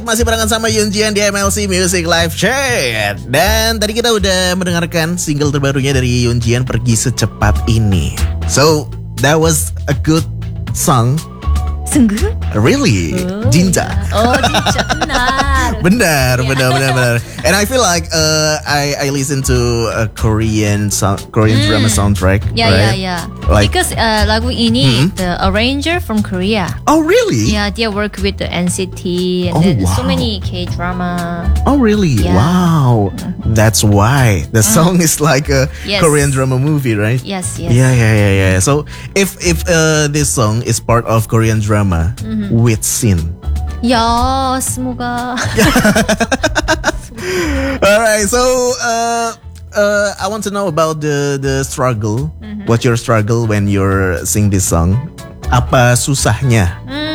Alright, masih barengan sama Yunjian di MLC Music Live Chat. Dan tadi kita udah mendengarkan single terbarunya dari Yunjian, Pergi Secepat Ini. So, that was a good song. Sungguh? Really? Jinja. Oh, Jinja, benar. benar. And I feel like I listen to a Korean drama soundtrack. Yeah. Like, because lagu ini the arranger from Korea. Oh, really? Yeah, dia work with the NCT and then so many K-drama. Oh, really? Yeah. Wow. That's why the song is like a Korean drama movie, right? Yes. Yeah. So if this song is part of Korean drama with scene. Ya, semoga. Alright, so I want to know about the struggle. What's your struggle when you're sing this song? Apa susahnya?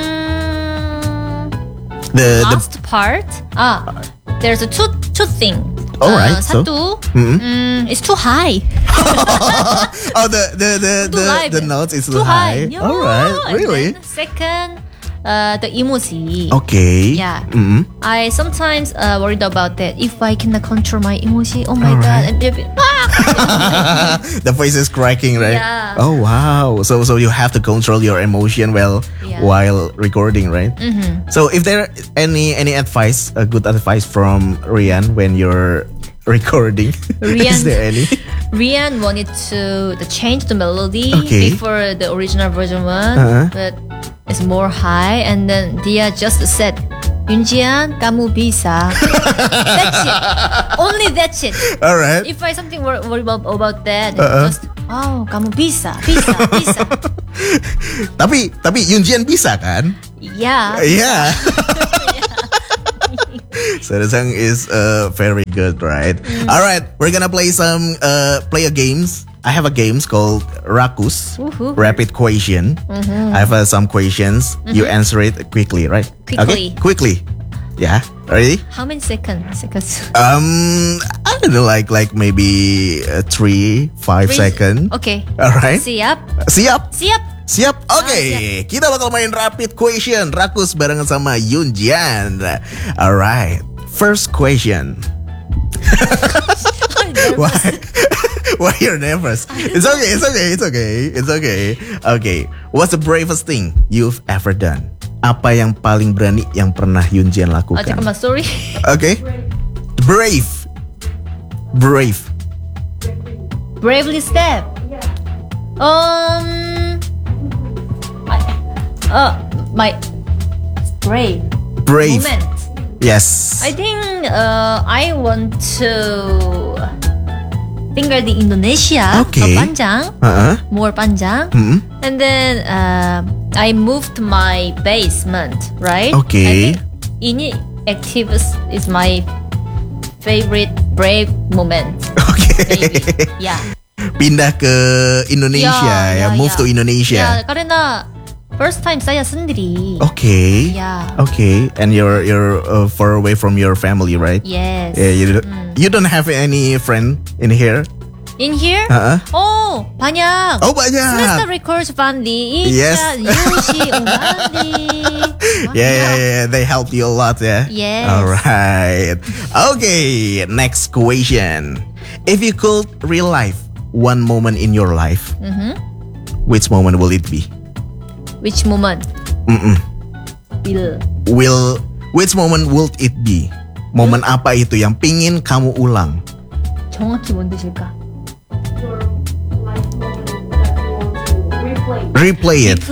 The last part. There's two things. Alright, satu, it's too high. Oh, the notes is too high. Yeah. Alright, really? Second, the emoji. Okay. Yeah. I sometimes worried about that. If I cannot control my emoji, oh my god, and the voice is cracking, right? Yeah. Oh wow. So you have to control your emotion while recording, right? So if there any advice, a good advice from Rian when you're recording, is there any? Rian wanted to change the melody Okay. before the original version one, but it's more high, and then dia just said, Yunjian, kamu bisa. That's it. Only that's it. Alright. If I something worry about that, just kamu bisa. Tapi Yunjian bisa kan? Yeah. Yeah. So the song is very good, right? All right, we're gonna play a games. I have a games called Rakus, Rapid Question. I have some questions. You answer it quickly, right? Quickly. Okay? Quickly. Yeah. Ready? How many seconds? I don't know, like maybe 3-5 seconds. Okay. All right. Siap. Oke, kita bakal main rapid question Rakus barengan sama Yunjian. Alright, first question. Why you're nervous? It's okay. Okay, what's the bravest thing you've ever done? Apa yang paling berani yang pernah Yunjian lakukan? Sorry. Okay, brave. Bravely step. My brave moment. Yes. I think I want to tinggal di Indonesia. Okay. Panjang. More panjang. And then I moved my basement, right? Okay. I think ini activist is my favorite brave moment. Okay. Maybe. Yeah. Pindah ke Indonesia, move to Indonesia. Ya, karena first time saya sendiri. Okay. Yeah. Okay. And you're far away from your family, right? Yes. Yeah. You don't have any friend in here? In here? Oh, banyak. Oh, banyak. Semester Records Family. Yes. Yushi, Umandi. Yeah. They help you a lot, yeah? Yes. All right. Okay. Next question. If you could relive one moment in your life, which moment will it be? Which moment? Which moment would it be? Momen apa itu yang pingin kamu ulang? 정확히 뭔데실까? Replay it.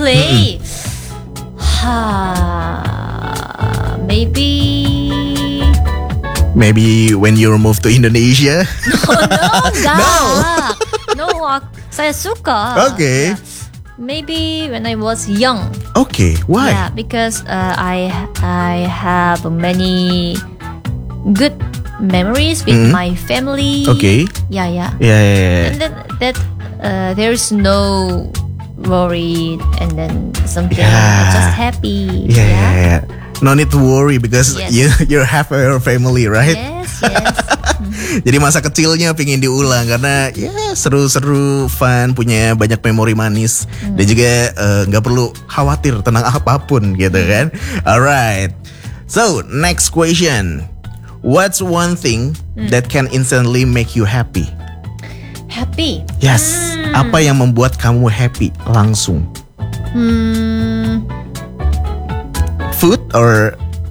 Maybe when you move to Indonesia. No, saya suka. Okay. Yeah. Maybe when I was young. Okay, why? Yeah, because I have many good memories with my family. Okay. Yeah. Yeah. And then that there is no worry and then something just happy. Yeah. No need to worry because you have your family, right? Yes. Jadi masa kecilnya pingin diulang karena seru-seru, fun, punya banyak memori manis dan juga nggak perlu khawatir tentang apapun gitu kan. Alright. So, next question. What's one thing that can instantly make you happy? Happy. Yes. Apa yang membuat kamu happy langsung? Food or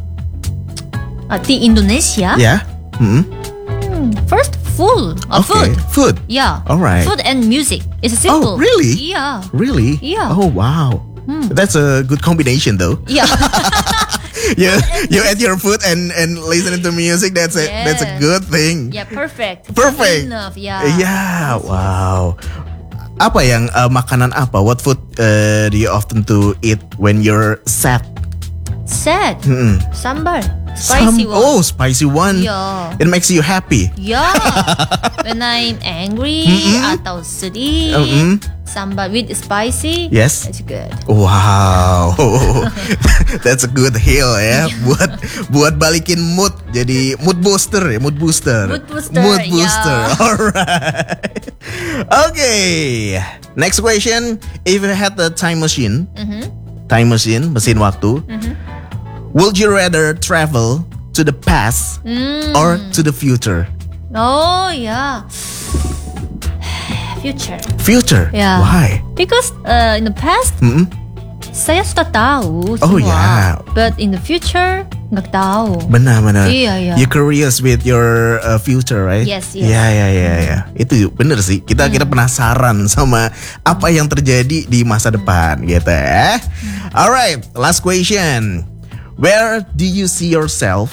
Di Indonesia. yeah? First, food. Okay. Food. Food. Yeah. All right. Food and music. It's simple. Oh, really? Yeah. Really? Yeah. Oh, wow. That's a good combination, though. Yeah. You add your food and listening to music. That's a good thing. Yeah, perfect. Perfect. Enough. Yeah. Yeah. Wow. Apa yang makanan apa? What food do you often to eat when you're sad? Sad. Sambar. Spicy one. Oh, spicy one. Yeah. It makes you happy. Yeah. When I'm angry atau sedih, sambar with spicy. Yes. That's good. Wow, that's a good heal ya. Buat balikin mood, jadi mood booster ya, mood booster. Mood booster. Yeah. Alright. Okay. Next question. If you had a time machine, mesin waktu, would you rather travel to the past or to the future? Oh yeah. Future. Future. Yeah. Why? Because in the past, saya sudah tahu Oh, semua. yeah. But in the future, nggak tahu. Benar. Iya. You're curious with your future, right? Yes. Ya. Itu bener sih. Kita penasaran sama apa yang terjadi di masa depan, gitu ya. Alright, last question. Where do you see yourself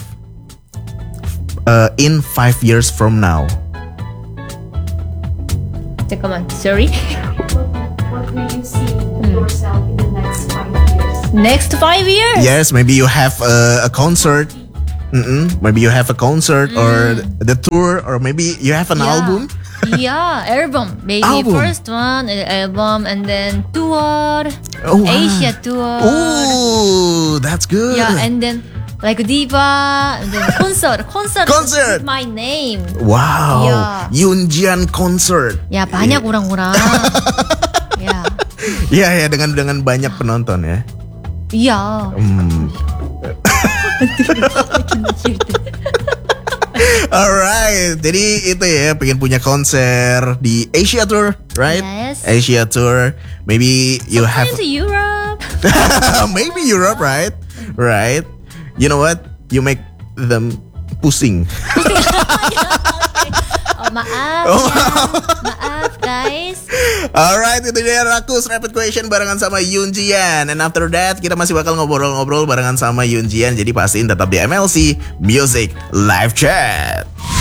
in 5 years from now? Come on, sorry. What will you see yourself in the next 5 years? Next 5 years? Yes, maybe you have a concert. Maybe you have a concert or the tour, or maybe you have an album. Yeah, album. Maybe Album. first one, album, and then tour, Oh, wow. Asia tour. Oh, that's good. Yeah, and then like diva, and then concert. Concert. Is my name. Wow, Yeah. Yoonjian concert. Ya banyak orang-orang. Ya. Iya, dengan banyak penonton ya. Iya. Alright, jadi itu ya, pengen punya konser di Asia Tour, right? Yes. Asia Tour, maybe you have, To Europe. maybe Europe, right? Right? You know what? You make them pusing. Oh, maaf. Oh. Ya. Maaf guys. Alright, itu dia Rakus Rapid Question barengan sama Yoonjian. And after that, kita masih bakal ngobrol-ngobrol barengan sama Yoonjian. Jadi pastiin tetap di MLC Music Live Chat.